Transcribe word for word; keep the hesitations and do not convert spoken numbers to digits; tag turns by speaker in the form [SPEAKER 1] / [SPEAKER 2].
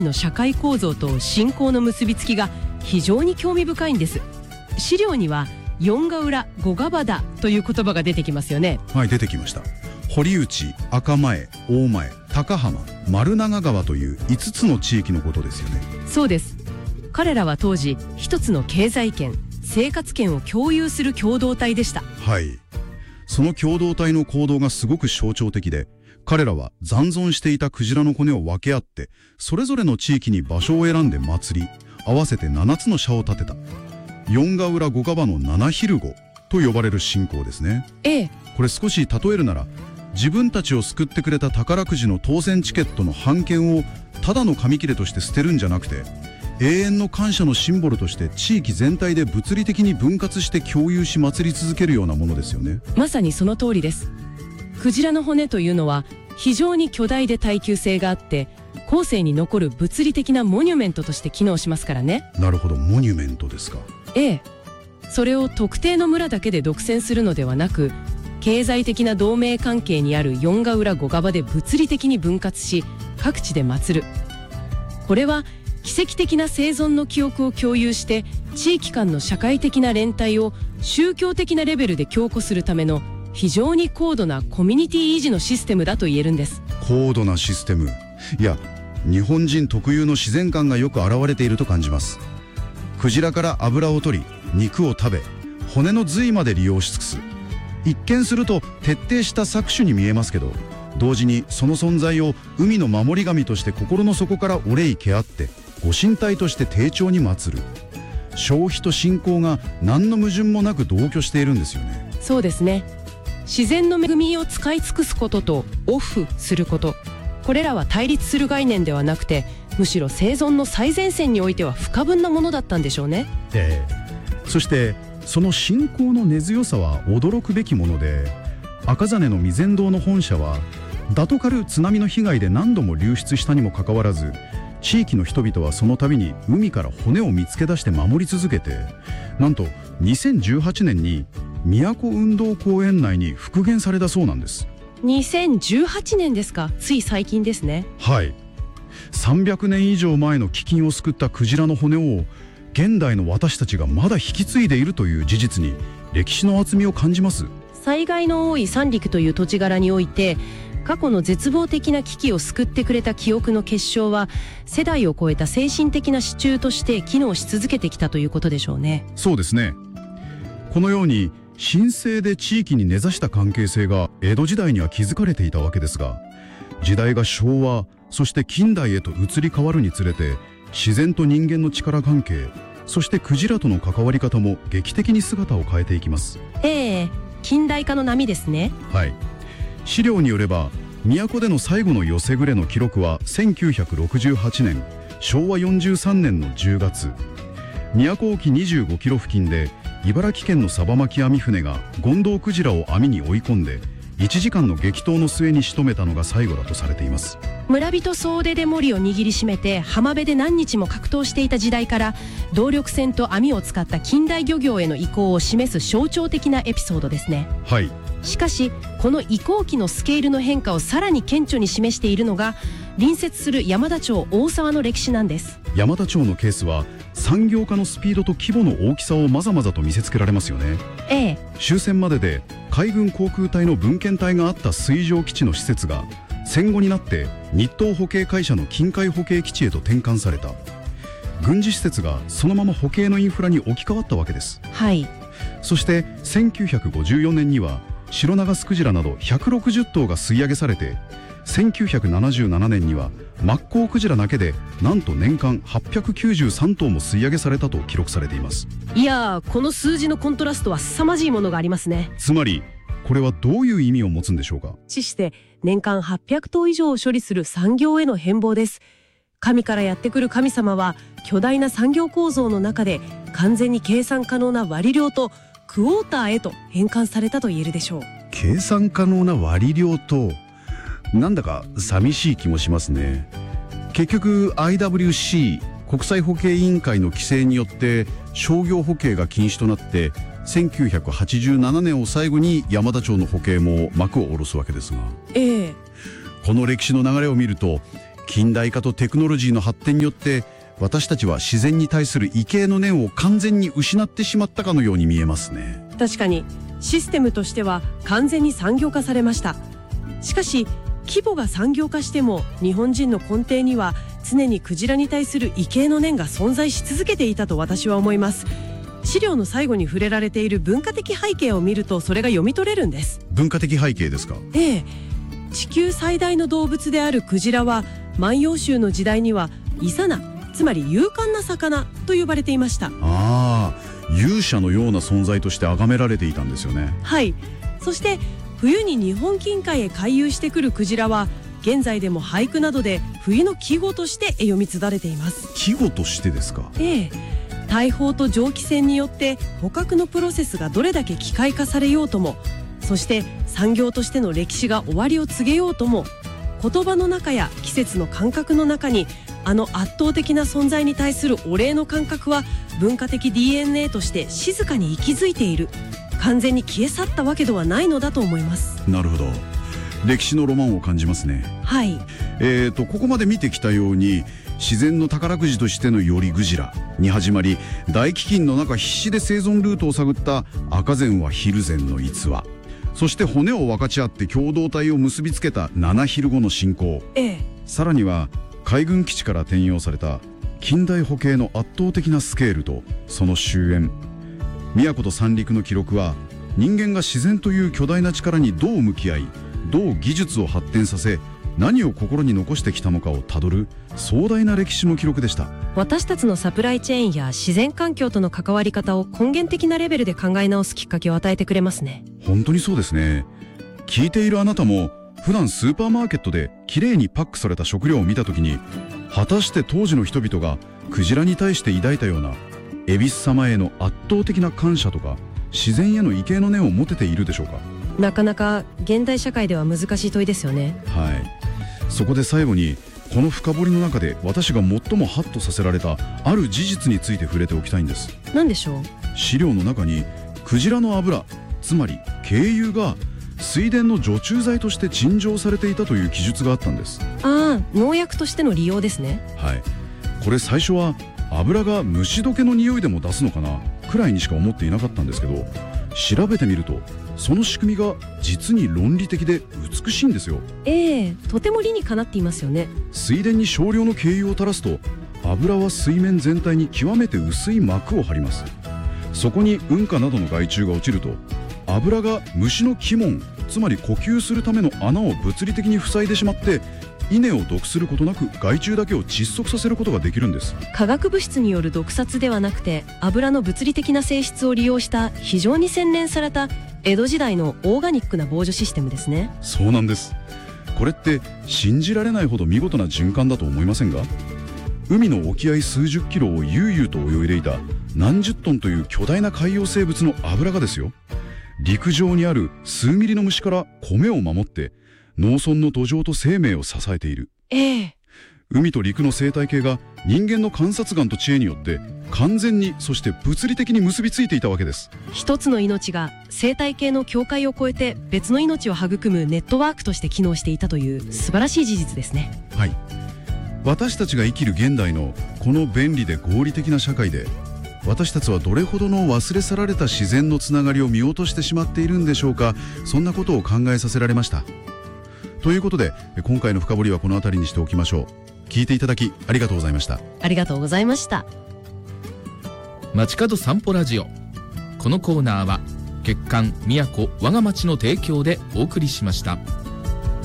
[SPEAKER 1] の社会構造と信仰の結びつきが非常に興味深いんです。資料には四ヶ浦五ヶ羽という言葉が出てきますよね。
[SPEAKER 2] はい、出てきました。堀内、赤前、大前、高浜、丸長川といういつつの地域のことですよね。
[SPEAKER 1] そうです。彼らは当時一つの経済圏、生活圏を共有する共同体でした。
[SPEAKER 2] はい、その共同体の行動がすごく象徴的で、彼らは残存していたクジラの骨を分け合ってそれぞれの地域に場所を選んで祭り、合わせてななつの社を建てた四ヶ浦五ヶ羽の七昼子と呼ばれる信仰ですね。
[SPEAKER 1] ええ、
[SPEAKER 2] これ少し例えるなら、自分たちを救ってくれた宝くじの当選チケットの半券をただの紙切れとして捨てるんじゃなくて、永遠の感謝のシンボルとして地域全体で物理的に分割して共有し祭り続けるようなものですよね。
[SPEAKER 1] まさにその通りです。クジラの骨というのは非常に巨大で耐久性があって、後世に残る物理的なモニュメントとして機能しますからね。
[SPEAKER 2] なるほど、モニュメントですか。
[SPEAKER 1] ええ、それを特定の村だけで独占するのではなく、経済的な同盟関係にある四ヶ浦五ヶ羽で物理的に分割し各地で祀る。これは奇跡的な生存の記憶を共有して地域間の社会的な連帯を宗教的なレベルで強固するための非常に高度なコミュニティ維持のシステムだと言えるんです。
[SPEAKER 2] 高度なシステム。いや、日本人特有の自然観がよく現れていると感じます。クジラから脂を取り、肉を食べ、骨の髄まで利用し尽くす。一見すると徹底した搾取に見えますけど、同時にその存在を海の守り神として心の底から憂いけあってご神体として丁重に祀る。消費と信仰が何の矛盾もなく同居しているんですよね。
[SPEAKER 1] そうですね。自然の恵みを使い尽くすこととオフすること、これらは対立する概念ではなくて、むしろ生存の最前線においては不可分なものだったんでしょうね。
[SPEAKER 2] ええ、そしてその信仰の根強さは驚くべきもので、赤実の未然堂の本社はダトカル津波の被害で何度も流出したにもかかわらず、地域の人々はその度に海から骨を見つけ出して守り続けて、なんとにせんじゅうはちねんに都運動公園内に復元されたそうなんです。
[SPEAKER 1] にせんじゅうはちねんですか。つい最近ですね。
[SPEAKER 2] はい、さんびゃくねん以上前の飢饉を救ったクジラの骨を現代の私たちがまだ引き継いでいるという事実に歴史の厚みを感じます。
[SPEAKER 1] 災害の多い三陸という土地柄において、過去の絶望的な危機を救ってくれた記憶の結晶は世代を超えた精神的な支柱として機能し続けてきたということでしょうね。
[SPEAKER 2] そうですね。このように神聖で地域に根ざした関係性が江戸時代には築かれていたわけですが、時代が昭和そして近代へと移り変わるにつれて、自然と人間の力関係、そしてクジラとの関わり方も劇的に姿を変えていきます。
[SPEAKER 1] ええ、近代化の波ですね。
[SPEAKER 2] はい、資料によれば都での最後の寄せ暮れの記録はせんきゅうひゃくろくじゅうはちねんしょうわよんじゅうさんねんのじゅうがつ、都沖にじゅうごキロ付近で茨城県のサバ巻き網船がゴンドウクジラを網に追い込んでいちじかんの激闘の末に仕留めたのが最後だとされています。
[SPEAKER 1] 村人総出で銛を握りしめて浜辺で何日も格闘していた時代から、動力船と網を使った近代漁業への移行を示す象徴的なエピソードですね。
[SPEAKER 2] はい、
[SPEAKER 1] しかしこの移行期のスケールの変化をさらに顕著に示しているのが隣接する山田町大沢の歴史なんです。
[SPEAKER 2] 山田町のケースは産業化のスピードと規模の大きさをまざまざと見せつけられますよね。
[SPEAKER 1] ええ、
[SPEAKER 2] 終戦までで海軍航空隊の分遣隊があった水上基地の施設が戦後になって日東歩兵会社の近海歩兵基地へと転換された。軍事施設がそのまま歩兵のインフラに置き換わったわけです。
[SPEAKER 1] はい、
[SPEAKER 2] そしてせんきゅうひゃくごじゅうよねんにはシロナガスクジラなどひゃくろくじゅっとうが吸い上げされて、せんきゅうひゃくななじゅうななねんにはマッコウクジラだけでなんと年間はっぴゃくきゅうじゅうさんとうも吸い上げされたと記録されています。
[SPEAKER 1] いやー、この数字のコントラストは凄まじいものがありますね。
[SPEAKER 2] つまりこれはどういう意味を持つんでしょうか。
[SPEAKER 1] 致して年間はっぴゃくとう以上を処理する産業への変貌です。神からやってくる神様は巨大な産業構造の中で完全に計算可能な割量とクォーターへと変換されたと言えるでしょう。
[SPEAKER 2] 計算可能な割量と、なんだか寂しい気もしますね。結局 アイダブリューシー 国際歩兵委員会の規制によって商業歩兵が禁止となって、せんきゅうひゃくはちじゅうななねんを最後に山田町の歩兵も幕を下ろすわけですが、
[SPEAKER 1] ええ、
[SPEAKER 2] この歴史の流れを見ると近代化とテクノロジーの発展によって私たちは自然に対する畏敬の念を完全に失ってしまったかのように見えますね。
[SPEAKER 1] 確かにシステムとしては完全に産業化されました。しかし規模が産業化しても日本人の根底には常にクジラに対する畏敬の念が存在し続けていたと私は思います。資料の最後に触れられている文化的背景を見るとそれが読み取れるんです。
[SPEAKER 2] 文化的背景ですか？
[SPEAKER 1] ええ、地球最大の動物であるクジラは万葉集の時代にはイサナ、つまり勇敢な魚と呼ばれていました。
[SPEAKER 2] ああ、勇者のような存在として崇められていたんですよね。
[SPEAKER 1] はい。そして冬に日本近海へ回遊してくるクジラは現在でも俳句などで冬の季語として詠み継がれています。
[SPEAKER 2] 季語としてですか？
[SPEAKER 1] ええ、大砲と蒸気船によって捕獲のプロセスがどれだけ機械化されようとも、そして産業としての歴史が終わりを告げようとも、言葉の中や季節の感覚の中にあの圧倒的な存在に対するお礼の感覚は文化的 ディーエヌエー として静かに息づいている。完全に消え去ったわけではないのだと思います。
[SPEAKER 2] なるほど、歴史のロマンを感じますね。
[SPEAKER 1] はい。
[SPEAKER 2] えーとここまで見てきたように自然の宝くじとしてのよりクジラに始まり、大飢饉の中必死で生存ルートを探った赤膳はヒルゼンの逸話、そして骨を分かち合って共同体を結びつけた七昼後の信仰、
[SPEAKER 1] ええ、
[SPEAKER 2] さらには海軍基地から転用された近代歩兵の圧倒的なスケールとその終焉、宮古と三陸の記録は人間が自然という巨大な力にどう向き合い、どう技術を発展させ、何を心に残してきたのかをたどる壮大な歴史の記録でした。
[SPEAKER 1] 私たちのサプライチェーンや自然環境との関わり方を根源的なレベルで考え直すきっかけを与えてくれますね。
[SPEAKER 2] 本当にそうですね。聞いているあなたも普段スーパーマーケットできれいにパックされた食料を見た時に、果たして当時の人々がクジラに対して抱いたような恵比寿様への圧倒的な感謝とか自然への畏敬の念を持てているでしょうか？
[SPEAKER 1] なかなか現代社会では難しい問いですよね。
[SPEAKER 2] はい。そこで最後にこの深掘りの中で私が最もハッとさせられたある事実について触れておきたいんです。
[SPEAKER 1] 何でしょう？
[SPEAKER 2] 資料の中にクジラの油、つまり軽油が水田の除虫剤として陳情されていたという記述があったんです。
[SPEAKER 1] ああ、農薬としての利用ですね。
[SPEAKER 2] はい。これ最初は油が虫除けの匂いでも出すのかなくらいにしか思っていなかったんですけど、調べてみるとその仕組みが実に論理的で美しいんですよ。
[SPEAKER 1] ええ、とても理にかなっていますよね。
[SPEAKER 2] 水田に少量の軽油を垂らすと油は水面全体に極めて薄い膜を張ります。そこに運河などの害虫が落ちると油が虫の気門、つまり呼吸するための穴を物理的に塞いでしまって、稲を毒することなく害虫だけを窒息させることができるんです。
[SPEAKER 1] 化学物質による毒殺ではなくて油の物理的な性質を利用した非常に洗練された江戸時代のオーガニックな防除システムですね。
[SPEAKER 2] そうなんです。これって信じられないほど見事な循環だと思いませんが、海の沖合数十キロを悠々と泳いでいた何十トンという巨大な海洋生物の油がですよ、陸上にある数ミリの虫から米を守って農村の土壌と生命を支えている。
[SPEAKER 1] ええ、
[SPEAKER 2] 海と陸の生態系が人間の観察眼と知恵によって完全に、そして物理的に結びついていたわけです。
[SPEAKER 1] 一つの命が生態系の境界を越えて別の命を育むネットワークとして機能していたという素晴らしい事実ですね。
[SPEAKER 2] はい。私たちが生きる現代のこの便利で合理的な社会で、私たちはどれほどの忘れ去られた自然のつながりを見落としてしまっているんでしょうか。そんなことを考えさせられました。ということで今回の深掘りはこの辺りにしておきましょう。聞いていただきありがとうございました。
[SPEAKER 1] ありがとうございました。
[SPEAKER 3] 街角散歩ラジオ、このコーナーは月刊宮古我が町の提供でお送りしました。